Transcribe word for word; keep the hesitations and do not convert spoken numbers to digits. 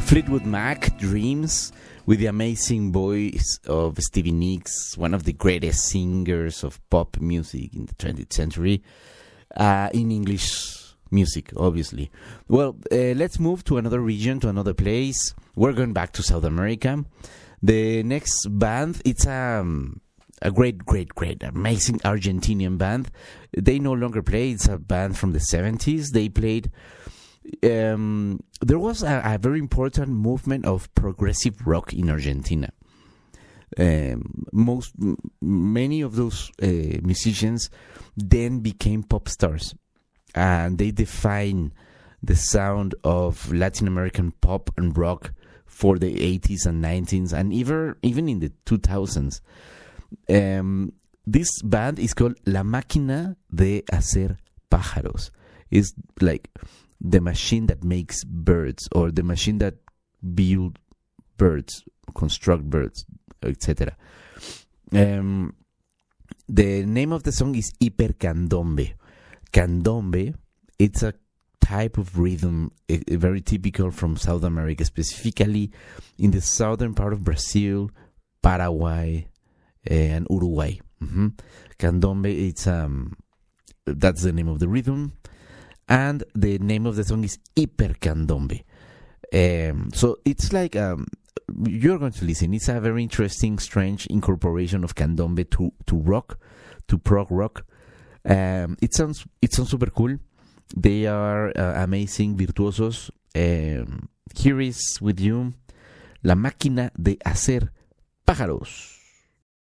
Fleetwood Mac, Dreams, with the amazing voice of Stevie Nicks, one of the greatest singers of pop music in the twentieth century, uh, in English music, obviously. Well, uh, let's move to another region, to another place. We're going back to South America. The next band, it's um, a great, great, great, amazing Argentinian band. They no longer play. It's a band from the seventies. They played... Um, there was a, a very important movement of progressive rock in Argentina. Um, most, m- many of those uh, musicians then became pop stars, and they define the sound of Latin American pop and rock for the eighties and nineties, and even even in the two thousands. Um, this band is called La Máquina de Hacer Pájaros. It's like the machine that makes birds, or the machine that build birds, construct birds, et cetera. Um, the name of the song is Hiper Candombe. Candombe, it's a type of rhythm, a, a very typical from South America, specifically in the southern part of Brazil, Paraguay, and Uruguay. Mm-hmm. Candombe, it's um, that's the name of the rhythm. And the name of the song is Hiper Candombe. Um, so it's like, um, you're going to listen. It's a very interesting, strange incorporation of Candombe to, to rock, to prog rock. Um, it sounds it sounds super cool. They are uh, amazing, virtuosos. Um, here is with you La Máquina de Hacer Pájaros.